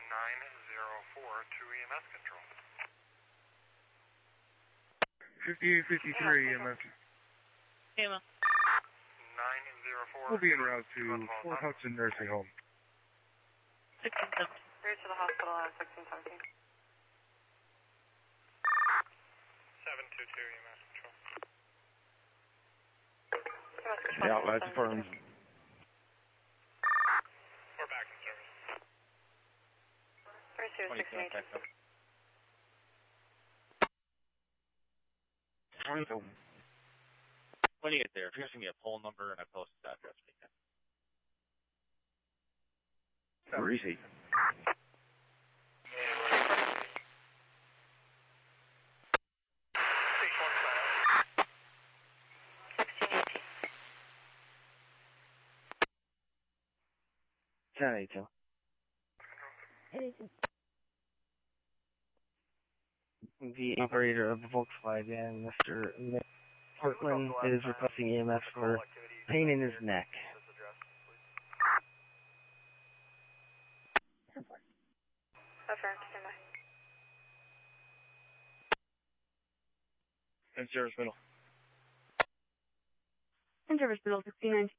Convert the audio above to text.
904 to EMS control. 5853 EMS. Emma. 904. We'll be en route to Fort Hudson Nursing Home. 1617. Reach to the hospital at 1617. 722 EMS control. Yeah, that's affirmed. We're back in service. 32 1618. When you get there, if you give me a poll number and a posted address, we can. Greasy. The operator of the Volkswagen, Mr. Nick Portland, is requesting EMS for pain in his neck. Affirmed, stand by. And service middle. In service middle 1619.